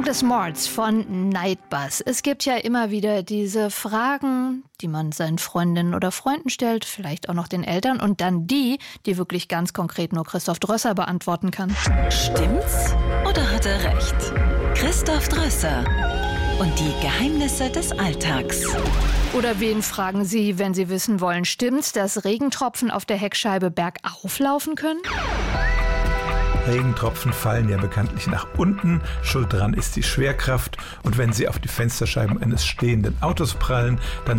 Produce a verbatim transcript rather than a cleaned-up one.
Douglas Mortz von Nightbus. Es gibt ja immer wieder diese Fragen, die man seinen Freundinnen oder Freunden stellt, vielleicht auch noch den Eltern, und dann die, die wirklich ganz konkret nur Christoph Drösser beantworten kann. Stimmt's oder hat er recht? Christoph Drösser und die Geheimnisse des Alltags. Oder wen fragen Sie, wenn Sie wissen wollen, stimmt's, dass Regentropfen auf der Heckscheibe bergauf laufen können? Regentropfen fallen ja bekanntlich nach unten. Schuld daran ist die Schwerkraft. Und wenn sie auf die Fensterscheiben eines stehenden Autos prallen, dann